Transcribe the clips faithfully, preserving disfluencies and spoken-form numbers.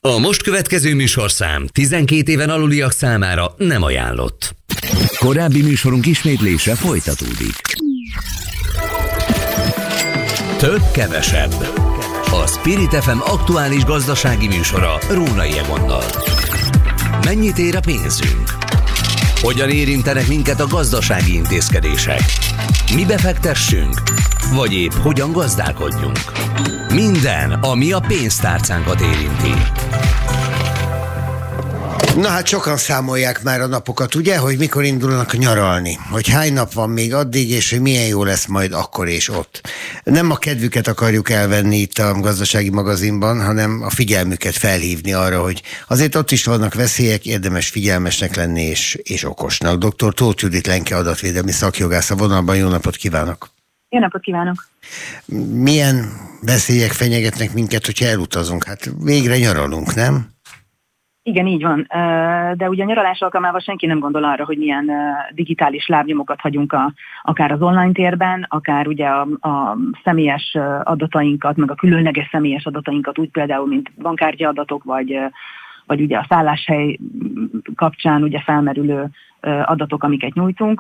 A most következő műsorszám tizenkét éven aluliak számára nem ajánlott. Korábbi műsorunk ismétlése folytatódik. Több kevesebb. A Spirit ef em aktuális gazdasági műsora Rónai Egonnal. Mennyit ér a pénzünk? Hogyan érintenek minket a gazdasági intézkedések? Mibe fektessünk? Vagy épp hogyan gazdálkodjunk? Minden, ami a pénztárcánkat érinti. Na hát sokan számolják már a napokat, ugye, hogy mikor indulnak nyaralni, hogy hány nap van még addig, és hogy milyen jó lesz majd akkor és ott. Nem a kedvüket akarjuk elvenni itt a gazdasági magazinban, hanem a figyelmüket felhívni arra, hogy azért ott is vannak veszélyek, érdemes figyelmesnek lenni és, és okosnak. doktor Tóth Judit Lenke adatvédelmi szakjogász a vonalban, jó napot kívánok! Jó napot kívánok! Milyen veszélyek fenyegetnek minket, hogyha elutazunk? Hát végre nyaralunk, nem? Igen, így van. De ugye a nyaralás alkalmával senki nem gondol arra, hogy milyen digitális lábnyomokat hagyunk a, akár az online térben, akár ugye a, a személyes adatainkat, meg a különleges személyes adatainkat, úgy például, mint bankkártya adatok, vagy, vagy ugye a szálláshely kapcsán ugye felmerülő adatok, amiket nyújtunk.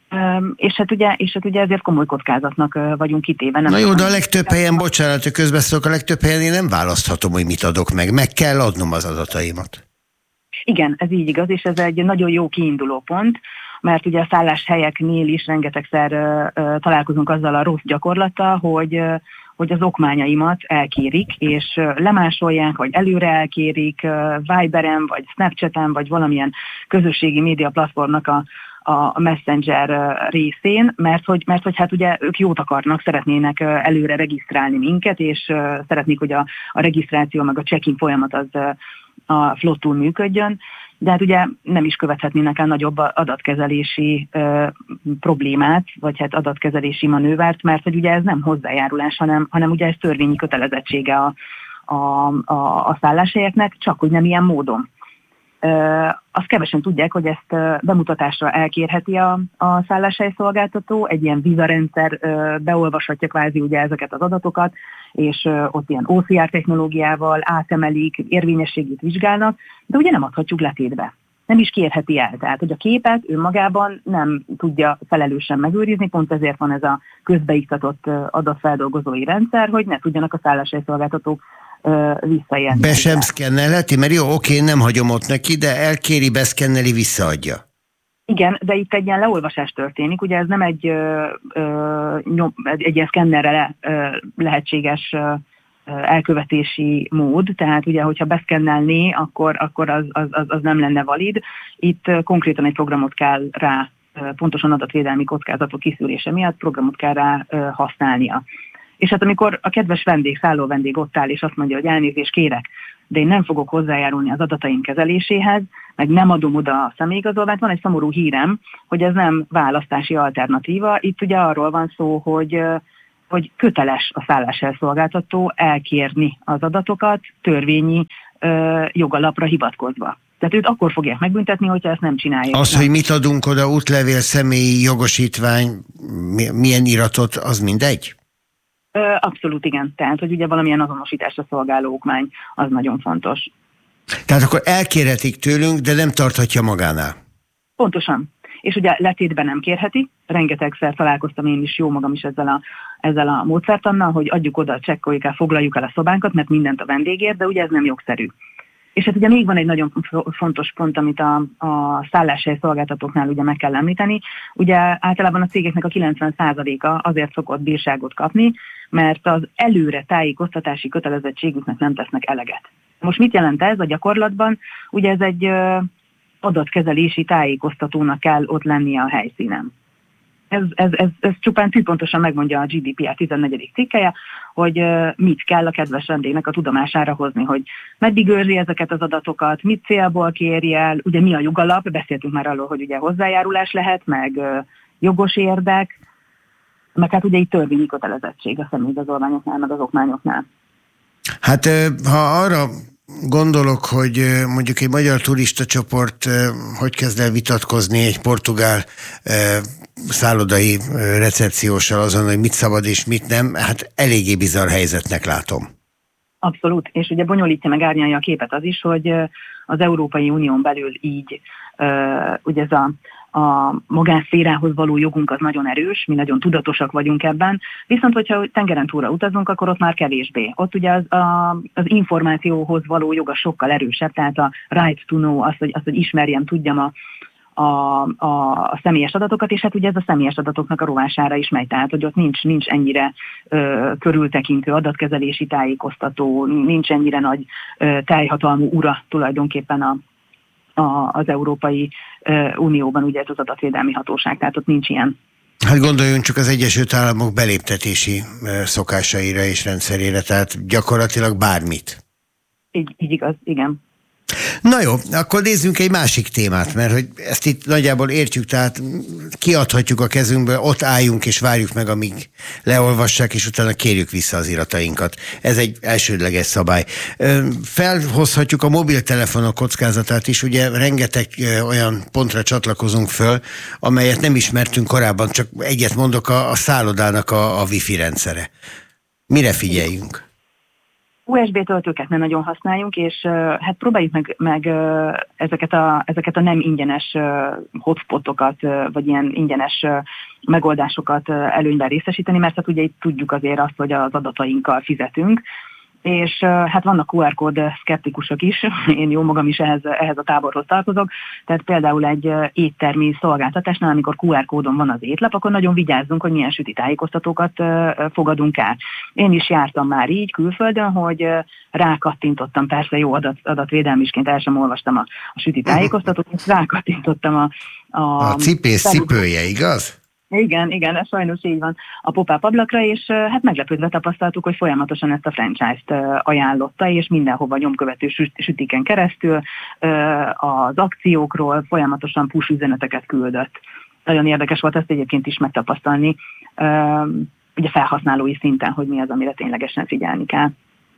És hát, ugye, és hát ugye ezért komoly kockázatnak vagyunk kitéve. Nem. Na jó, de a legtöbb helyen, bocsánat, hogy közbeszólok, a legtöbb helyen én nem választhatom, hogy mit adok meg. Meg kell adnom az adataimat. Igen, ez így igaz, és ez egy nagyon jó kiinduló pont, mert ugye a szálláshelyeknél is rengetegszer uh, találkozunk azzal a rossz gyakorlattal, hogy, uh, hogy az okmányaimat elkérik, és uh, lemásolják, vagy előre elkérik uh, Viberen, vagy Snapchaten, vagy valamilyen közösségi média platformnak a a Messenger részén, mert hogy, mert hogy hát ugye ők jót akarnak, szeretnének előre regisztrálni minket, és szeretnék, hogy a, a regisztráció meg a check-in folyamat az a flottul működjön, de hát ugye nem is követhetnének el nagyobb adatkezelési ö, problémát, vagy hát adatkezelési manővert, mert hogy ugye ez nem hozzájárulás, hanem, hanem ugye ez törvényi kötelezettsége a, a, a, a szálláshelyeknek, csak hogy nem ilyen módon. Uh, azt kevesen tudják, hogy ezt uh, bemutatásra elkérheti a, a szálláshelyszolgáltató, egy ilyen vízarendszer uh, beolvashatja kvázi ugye ezeket az adatokat, és uh, ott ilyen o cé er technológiával átemelik, érvényességét vizsgálnak, de ugye nem adhatjuk letétbe. Nem is kérheti el. Tehát, hogy a képet önmagában nem tudja felelősen megőrizni, pont ezért van ez a közbeiktatott uh, adatfeldolgozói rendszer, hogy ne tudjanak a szálláshelyszolgáltatók visszajelni. Be sem szkennelheti? Mert jó, oké, nem hagyom ott neki, de elkéri, beszkenneli, visszaadja. Igen, de itt egy ilyen leolvasás történik, ugye ez nem egy, ö, ö, nyom, egy, egy ilyen szkennerre le, ö, lehetséges ö, elkövetési mód, tehát ugye, hogyha beszkennelné, akkor, akkor az, az, az nem lenne valid. Itt ö, konkrétan egy programot kell rá, ö, pontosan adatvédelmi kockázatok kiszűrése miatt programot kell rá ö, használnia. És hát amikor a kedves vendég, szálló vendég ott áll, és azt mondja, hogy elnézést kérek, de én nem fogok hozzájárulni az adataim kezeléséhez, meg nem adom oda a személyigazolványt, van egy szomorú hírem, hogy ez nem választási alternatíva. Itt ugye arról van szó, hogy, hogy köteles a szálláshelyszolgáltató elkérni az adatokat törvényi ö, jogalapra hivatkozva. Tehát őt akkor fogják megbüntetni, hogyha ezt nem csinálja. Az, hogy mit adunk oda, útlevél, személyi jogosítvány, milyen iratot, az mindegy? Abszolút igen. Tehát, hogy ugye valamilyen azonosításra szolgáló okmány, az nagyon fontos. Tehát akkor elkérhetik tőlünk, de nem tarthatja magánál. Pontosan. És ugye letétben nem kérheti. Rengetegszer találkoztam én is, jó magam is ezzel a, ezzel a módszertannal, hogy adjuk oda, csekkoljuk el, foglaljuk el a szobánkat, mert mindent a vendégért, de ugye ez nem jogszerű. És hát ugye még van egy nagyon fontos pont, amit a, a szálláshely szolgáltatóknál ugye meg kell említeni. Ugye általában a cégeknek a kilencven százaléka azért szokott bírságot kapni, mert az előre tájékoztatási kötelezettségüknek nem tesznek eleget. Most mit jelent ez a gyakorlatban? Ugye ez egy ö, adatkezelési tájékoztatónak kell ott lennie a helyszínen. Ez, ez, ez, ez csupán tűpontosan megmondja a gé dé pé er tizennegyedik cikkelye, hogy uh, mit kell a kedves vendégnek a tudomására hozni, hogy meddig őrzi ezeket az adatokat, mit célból kéri el, ugye mi a jogalap, beszéltünk már arról, hogy ugye hozzájárulás lehet, meg uh, jogos érdek, meg hát ugye itt törvényi kötelezettség a személyigazolványoknál, meg az okmányoknál. Hát ha arra gondolok, hogy mondjuk egy magyar turista csoport hogy kezd el vitatkozni egy portugál szállodai recepcióssal azon, hogy mit szabad és mit nem, hát eléggé bizarr helyzetnek látom. Abszolút, és ugye bonyolítja meg, árnyalja a képet az is, hogy az Európai Unión belül így ugye ez a, a magánszférához való jogunk az nagyon erős, mi nagyon tudatosak vagyunk ebben, viszont hogyha tengeren túlra utazunk, akkor ott már kevésbé. Ott ugye az, a, az információhoz való joga sokkal erősebb, tehát a right to know, az, hogy, az, hogy ismerjem, tudjam a A, a, a személyes adatokat, és hát ugye ez a személyes adatoknak a rovására is megy, tehát hogy ott nincs, nincs ennyire ö, körültekintő adatkezelési tájékoztató, nincs ennyire nagy ö, teljhatalmú ura tulajdonképpen a, a, az Európai ö, Unióban, ugye ez az adatvédelmi hatóság, tehát ott nincs ilyen. Hát gondoljunk csak az Egyesült Államok beléptetési szokásaira és rendszerére, tehát gyakorlatilag bármit. Így, így igaz, igen. Na jó, akkor nézzünk egy másik témát, mert hogy ezt itt nagyjából értjük, tehát kiadhatjuk a kezünkből, ott álljunk és várjuk meg, amíg leolvassák, és utána kérjük vissza az iratainkat. Ez egy elsődleges szabály. Felhozhatjuk a mobiltelefonok kockázatát is, ugye rengeteg olyan pontra csatlakozunk föl, amelyet nem ismertünk korábban, csak egyet mondok, a, a szállodának a, a wifi rendszere. Mire figyeljünk? u es bé töltőket nem nagyon használjunk, és uh, hát próbáljuk meg, meg uh, ezeket, a, ezeket a nem ingyenes uh, hotspotokat, uh, vagy ilyen ingyenes uh, megoldásokat uh, előnyben részesíteni, mert hát ugye itt tudjuk azért azt, hogy az adatainkkal fizetünk, és uh, hát vannak kú er kód szkeptikusok is, én jó magam is ehhez, ehhez a táborhoz tartozok, tehát például egy uh, éttermi szolgáltatásnál, amikor kú er kódon van az étlap, akkor nagyon vigyázzunk, hogy milyen süti tájékoztatókat uh, fogadunk el. Én is jártam már így külföldön, hogy uh, rákattintottam, persze jó adat, adatvédelmisként el sem olvastam a, a süti tájékoztatót, és rákattintottam a... A, a cipész cipője, igaz? Igen, igen, ez sajnos így van a pop-up ablakra, és hát meglepődve tapasztaltuk, hogy folyamatosan ezt a franchise-t ajánlotta, és mindenhova nyomkövető sütiken keresztül az akciókról folyamatosan push üzeneteket küldött. Nagyon érdekes volt ezt egyébként is megtapasztalni, ugye felhasználói szinten, hogy mi az, amire ténylegesen figyelni kell.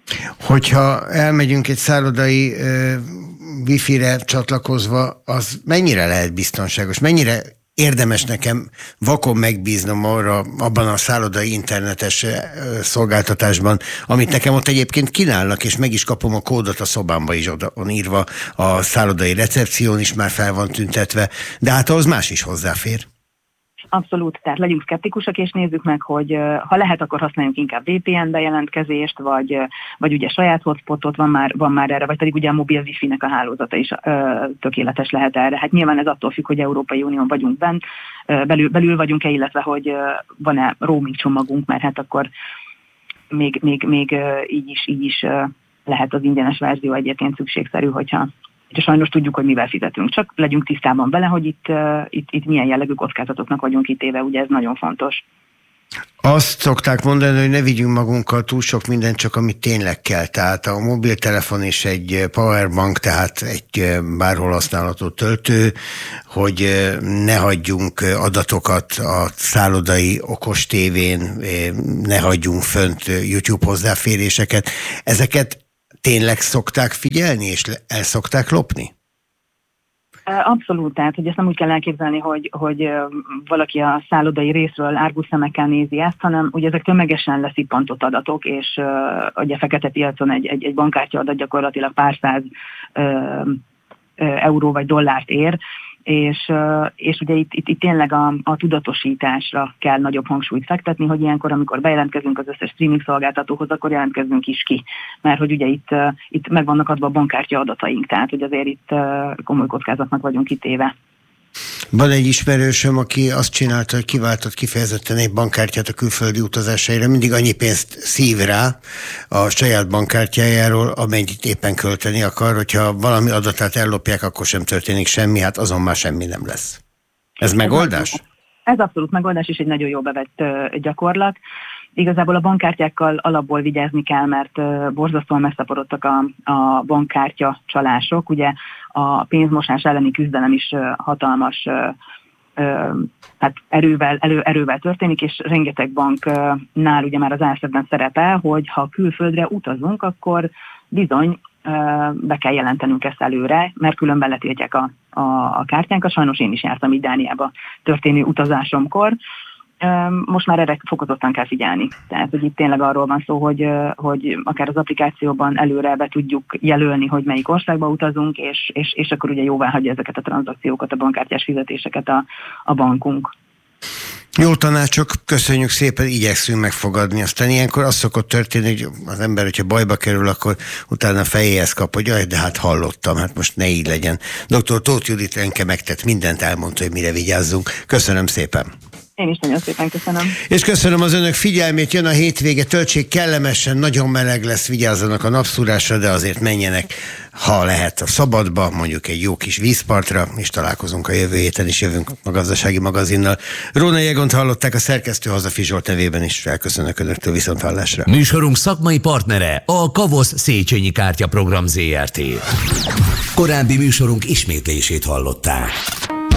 Hogyha elmegyünk egy szállodai uh, wifi-re csatlakozva, az mennyire lehet biztonságos? Mennyire érdemes nekem vakon megbíznom arra, abban a szállodai internetes szolgáltatásban, amit nekem ott egyébként kínálnak, és meg is kapom a kódot a szobámba is, oda van írva, a szállodai recepción is már fel van tüntetve, de hát ahhoz más is hozzáfér. Abszolút, tehát legyünk szkeptikusak, és nézzük meg, hogy ha lehet, akkor használjunk inkább vé pé en bejelentkezést, vagy, vagy ugye saját hotspotot van már, van már erre, vagy pedig ugye a mobil wifi-nek a hálózata is ö, tökéletes lehet erre. Hát nyilván ez attól függ, hogy Európai Unión vagyunk bent, belül, belül vagyunk-e, illetve hogy van-e roaming csomagunk, mert hát akkor még, még, még így is, így is lehet az ingyenes verzió egyébként szükségszerű, hogyha és sajnos tudjuk, hogy mivel fizetünk. Csak legyünk tisztában vele, hogy itt, uh, itt, itt milyen jellegű kockázatoknak vagyunk kitéve, ugye ez nagyon fontos. Azt szokták mondani, hogy ne vigyünk magunkkal túl sok mindent, csak amit tényleg kell. Tehát a mobiltelefon is egy powerbank, tehát egy bárhol használható töltő, hogy ne hagyjunk adatokat a szállodai okos tévén, ne hagyjunk fönt YouTube hozzáféréseket. Ezeket tényleg szokták figyelni, és el szokták lopni? Abszolút, tehát hogy ezt nem úgy kell elképzelni, hogy, hogy valaki a szállodai részről árgus szemekkel nézi ezt, hanem ugye ezek tömegesen leszippantott adatok, és uh, ugye fekete piacon egy, egy, egy bankkártya adat gyakorlatilag pár száz uh, euró vagy dollárt ér, és, és ugye itt, itt, itt tényleg a, a tudatosításra kell nagyobb hangsúlyt fektetni, hogy ilyenkor, amikor bejelentkezünk az összes streaming szolgáltatóhoz, akkor jelentkezzünk is ki. Mert hogy ugye itt, itt meg vannak adva a bankkártya adataink, tehát hogy azért itt komoly kockázatnak vagyunk kitéve. Van egy ismerősöm, aki azt csinálta, hogy kiváltott kifejezetten egy bankkártyát a külföldi utazásaira, mindig annyi pénzt szív rá a saját bankkártyájáról, amennyit éppen költeni akar, hogyha valami adatát ellopják, akkor sem történik semmi, hát azon már semmi nem lesz. Ez megoldás? Ez, ez abszolút megoldás, és egy nagyon jó bevett gyakorlat. Igazából a bankkártyákkal alapból vigyázni kell, mert borzasztóan messzaporodtak a, a bankkártya csalások. Ugye a pénzmosás elleni küzdelem is hatalmas hát erővel, elő, erővel történik, és rengeteg banknál ugye már az álszebben szerepel, hogy ha külföldre utazunk, akkor bizony be kell jelentenünk ezt előre, mert különben letiltják a, a, a kártyánkat. Sajnos én is jártam így Dániába történő utazásomkor, most már erre fokozottan kell figyelni. Tehát, hogy itt tényleg arról van szó, hogy, hogy akár az applikációban előre be tudjuk jelölni, hogy melyik országba utazunk, és, és, és akkor ugye jóvá hagyja ezeket a tranzakciókat, a bankkártyás fizetéseket a, a bankunk. Jó tanácsok, köszönjük szépen, igyekszünk megfogadni. Aztán ilyenkor az szokott történni, hogy az ember, hogyha bajba kerül, akkor utána fejéhez kap, hogy jaj, de hát hallottam, hát most ne így legyen. doktor Tóth Judit Renke megtett mindent, elmondta, hogy mire vigyázzunk. Köszönöm szépen. Én is nagyon szépen köszönöm. És köszönöm az önök figyelmét, jön a hétvége, töltsék kellemesen, nagyon meleg lesz, vigyázzanak a napszúrásra, de azért menjenek, ha lehet, a szabadba, mondjuk egy jó kis vízpartra, és találkozunk a jövő héten is, jövünk a Gazdasági Magazinnal. Rónai Egont hallották, a szerkesztő Hazafi Zsolt nevében is elköszönök önöktől, viszonthallásra. Műsorunk szakmai partnere a Kavosz Széchenyi Kártya Program zé er té. Korábbi műsorunk ismétlését hallották.